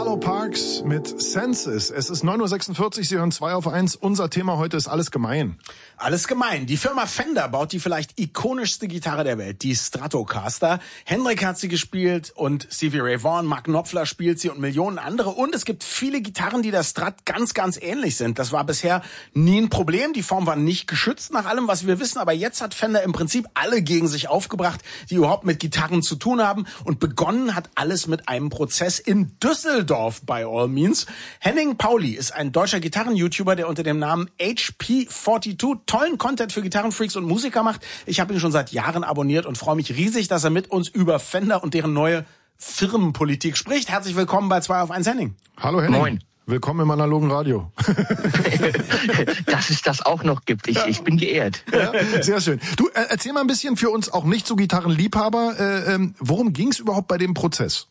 Carlo Parks mit Senses. Es ist 9:46 Uhr, Sie hören 2 auf 1. Unser Thema heute ist alles gemein. Alles gemein. Die Firma Fender baut die vielleicht ikonischste Gitarre der Welt, die Stratocaster. Hendrik hat sie gespielt und Stevie Ray Vaughan, Mark Knopfler spielt sie und Millionen andere. Und es gibt viele Gitarren, die der Strat ganz, ganz ähnlich sind. Das war bisher nie ein Problem. Die Form war nicht geschützt nach allem, was wir wissen. Aber jetzt hat Fender im Prinzip alle gegen sich aufgebracht, die überhaupt mit Gitarren zu tun haben. Und begonnen hat alles mit einem Prozess in Düsseldorf, by all means. Henning Pauli ist ein deutscher Gitarren-YouTuber, der unter dem Namen HP42 tollen Content für Gitarrenfreaks und Musiker macht. Ich habe ihn schon seit Jahren abonniert und freue mich riesig, dass er mit uns über Fender und deren neue Firmenpolitik spricht. Herzlich willkommen bei 2 auf 1 Henning. Hallo Henning. Moin. Willkommen im analogen Radio. Dass es das auch noch gibt. Ich bin geehrt. Ja, sehr schön. Du, erzähl mal ein bisschen für uns auch nicht so Gitarrenliebhaber. Worum ging es überhaupt bei dem Prozess?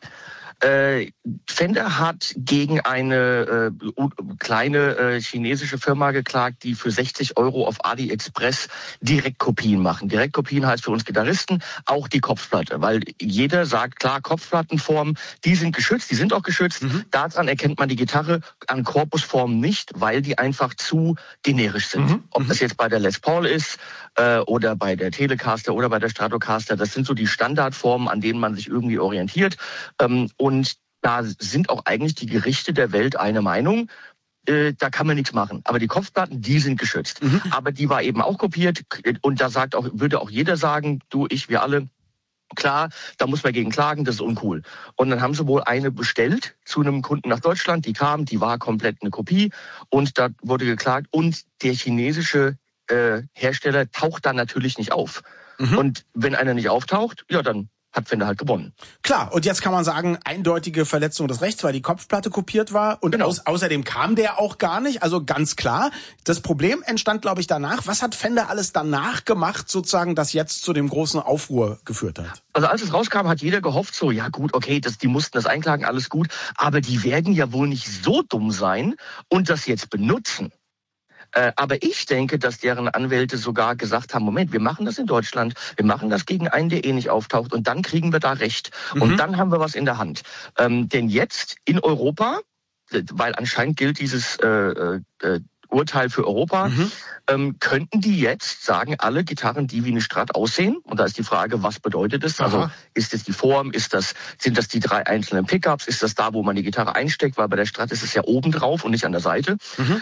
Fender hat gegen eine kleine chinesische Firma geklagt, die für 60 € auf AliExpress Direktkopien machen. Direktkopien heißt für uns Gitarristen auch die Kopfplatte, weil jeder sagt, klar, Kopfplattenformen, die sind geschützt, die sind auch geschützt. Daran erkennt man die Gitarre, an Korpusformen nicht, weil die einfach zu generisch sind. Ob das jetzt bei der Les Paul ist oder bei der Telecaster oder bei der Stratocaster, das sind so die Standardformen, an denen man sich irgendwie orientiert. Und da sind auch eigentlich die Gerichte der Welt eine Meinung. Da kann man nichts machen. Aber die Kopfplatten, die sind geschützt. Aber die war eben auch kopiert. Und da würde auch jeder sagen, du, ich, wir alle, klar, da muss man gegen klagen, das ist uncool. Und dann haben sie wohl eine bestellt zu einem Kunden nach Deutschland. Die kam, die war komplett eine Kopie. Und da wurde geklagt. Und der chinesische Hersteller taucht da natürlich nicht auf. Und wenn einer nicht auftaucht, ja, dann hat Fender halt gewonnen. Klar, und jetzt kann man sagen, eindeutige Verletzung des Rechts, weil die Kopfplatte kopiert war. Und genau. Außerdem kam der auch gar nicht, also ganz klar. Das Problem entstand, glaube ich, danach. Was hat Fender alles danach gemacht, sozusagen, das jetzt zu dem großen Aufruhr geführt hat? Also als es rauskam, hat jeder gehofft, so, ja gut, okay, die mussten das einklagen, alles gut. Aber die werden ja wohl nicht so dumm sein und das jetzt benutzen. Aber ich denke, dass deren Anwälte sogar gesagt haben, Moment, wir machen das in Deutschland, wir machen das gegen einen, der nicht auftaucht und dann kriegen wir da Recht. Und dann haben wir was in der Hand. Denn jetzt in Europa, weil anscheinend gilt dieses Urteil für Europa, könnten die jetzt sagen, alle Gitarren, die wie eine Strat aussehen, und da ist die Frage, was bedeutet es? Also ist es die Form, sind das die 3 einzelnen Pickups, ist das da, wo man die Gitarre einsteckt, weil bei der Strat ist es ja oben drauf und nicht an der Seite.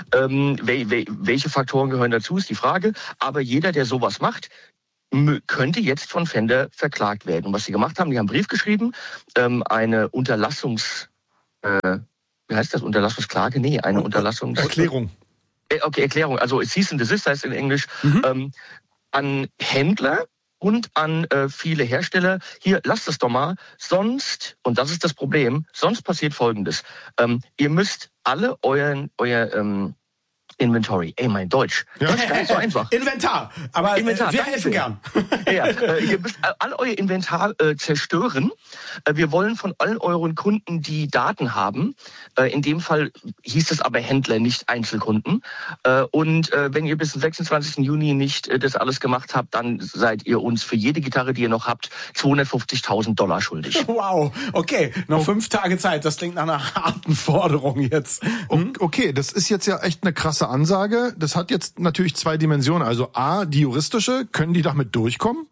Welche Faktoren gehören dazu, ist die Frage. Aber jeder, der sowas macht, könnte jetzt von Fender verklagt werden. Und was sie gemacht haben, die haben einen Brief geschrieben, eine Unterlassungsklage? Nee, eine Erklärung. Okay, Erklärung. Also Cease and Desist heißt in Englisch, an Händler und an viele Hersteller. Hier, lasst es doch mal. Sonst, und das ist das Problem, sonst passiert Folgendes. Ihr müsst alle euer Inventory. Ey, mein Deutsch. Ja. Das ist gar nicht so einfach. Inventar. Aber Inventar, wir helfen gern. Ja, ihr müsst all euer Inventar zerstören. Wir wollen von all euren Kunden die Daten haben. In dem Fall hieß es aber Händler, nicht Einzelkunden. Und wenn ihr bis zum 26. Juni nicht das alles gemacht habt, dann seid ihr uns für jede Gitarre, die ihr noch habt, $250.000 schuldig. Wow, okay. Noch 5 Tage Zeit. Das klingt nach einer harten Forderung jetzt. Okay, das ist jetzt ja echt eine krasse Ansage. Das hat jetzt natürlich 2 Dimensionen. Also A, die juristische, können die damit durchkommen?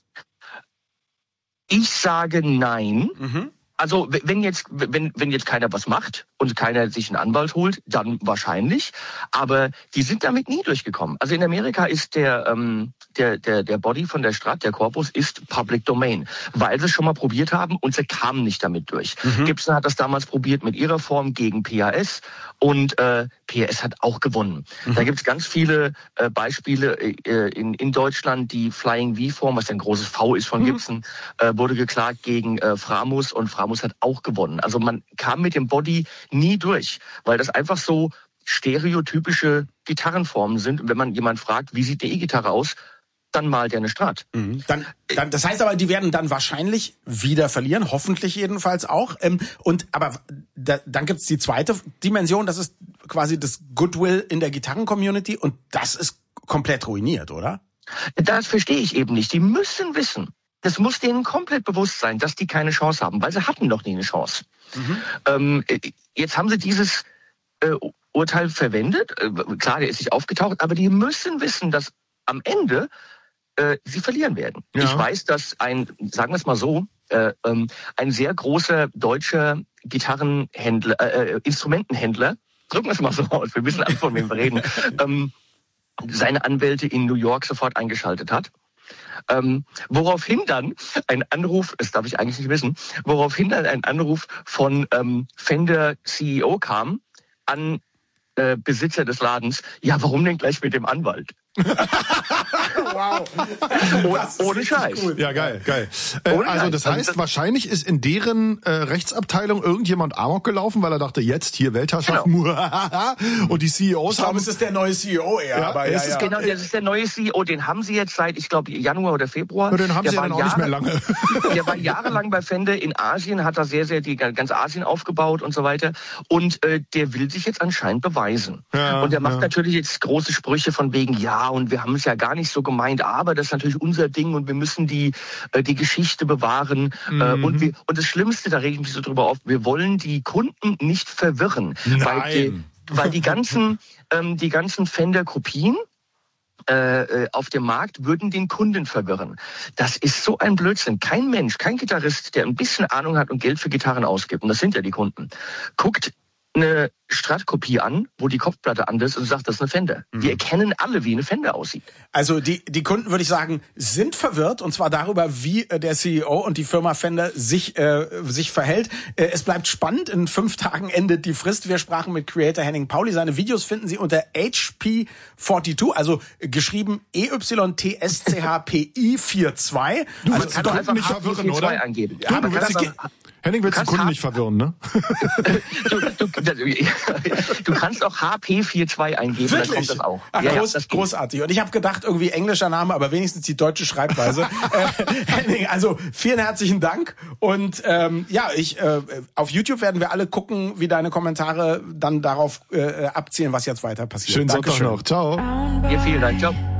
Ich sage nein. Also wenn jetzt keiner was macht und keiner sich einen Anwalt holt, dann wahrscheinlich. Aber die sind damit nie durchgekommen. Also in Amerika ist der Body von der Strat, der Korpus, ist Public Domain, weil sie es schon mal probiert haben und sie kamen nicht damit durch. Gibson hat das damals probiert mit ihrer Form gegen PAS und PAS hat auch gewonnen. Da gibt es ganz viele Beispiele in Deutschland. Die Flying V-Form, was ein großes V ist von Gibson, wurde geklagt gegen Framus und Framus hat auch gewonnen. Also man kam mit dem Body nie durch, weil das einfach so stereotypische Gitarrenformen sind. Und wenn man jemand fragt, wie sieht eine E-Gitarre aus, dann malt er eine Strat. Das heißt aber, die werden dann wahrscheinlich wieder verlieren, hoffentlich jedenfalls auch. Aber dann gibt's die zweite Dimension, das ist quasi das Goodwill in der Gitarren-Community und das ist komplett ruiniert, oder? Das verstehe ich eben nicht. Die müssen wissen, Das muss denen komplett bewusst sein, dass die keine Chance haben, weil sie hatten noch nie eine Chance. Jetzt haben sie dieses Urteil verwendet. Klar, der ist nicht aufgetaucht, aber die müssen wissen, dass am Ende sie verlieren werden. Ja. Ich weiß, dass sagen wir es mal so, ein sehr großer deutscher Gitarrenhändler, Instrumentenhändler, drücken wir es mal so aus, wir wissen alle, von wem wir reden, seine Anwälte in New York sofort eingeschaltet hat. Woraufhin dann ein Anruf, das darf ich eigentlich nicht wissen, woraufhin dann ein Anruf von Fender CEO kam an Besitzer des Ladens. Ja, warum denn gleich mit dem Anwalt? Wow. Ohne Scheiß. Cool. Ja, geil. Also das heißt, wahrscheinlich ist in deren Rechtsabteilung irgendjemand amok gelaufen, weil er dachte, jetzt hier Weltherrschaft. Genau. Und die CEOs ich glaube, es ist der neue CEO eher. Ja, aber Genau, das ist der neue CEO. Den haben sie jetzt seit, ich glaube, Januar oder Februar. Und den haben sie dann auch nicht mehr lange. Der war jahrelang bei Fender in Asien, hat da sehr ganz Asien aufgebaut und so weiter. Und der will sich jetzt anscheinend beweisen. Ja, und der macht natürlich jetzt große Sprüche von wegen, ja, und wir haben es ja gar nicht so gemeint, aber das ist natürlich unser Ding und wir müssen die Geschichte bewahren. Und das Schlimmste, da rege ich mich so drüber auf, wir wollen die Kunden nicht verwirren. Nein. Weil die ganzen Fender-Kopien auf dem Markt würden den Kunden verwirren. Das ist so ein Blödsinn. Kein Mensch, kein Gitarrist, der ein bisschen Ahnung hat und Geld für Gitarren ausgibt, und das sind ja die Kunden, guckt eine Strat-Kopie an, wo die Kopfplatte anders ist und sagt, das ist eine Fender. Die erkennen alle, wie eine Fender aussieht. Also die Kunden, würde ich sagen, sind verwirrt, und zwar darüber, wie der CEO und die Firma Fender sich verhält. Es bleibt spannend. In 5 Tagen endet die Frist. Wir sprachen mit Creator Henning Pauli. Seine Videos finden Sie unter HP42, also geschrieben EYTSCHPI42. Du willst die Kunden nicht verwirren, oder? Eingeben. Ja, Henning willst die Kunden nicht verwirren, ne? Du kannst auch HP42 eingeben, wirklich? Dann kommt das auch. Ach, großartig. Und ich habe gedacht, irgendwie englischer Name, aber wenigstens die deutsche Schreibweise. Henning, also vielen herzlichen Dank. Und auf YouTube werden wir alle gucken, wie deine Kommentare dann darauf abzielen, was jetzt weiter passiert. Schönen Sonntag noch. Ciao. Dir vielen Dank. Ciao.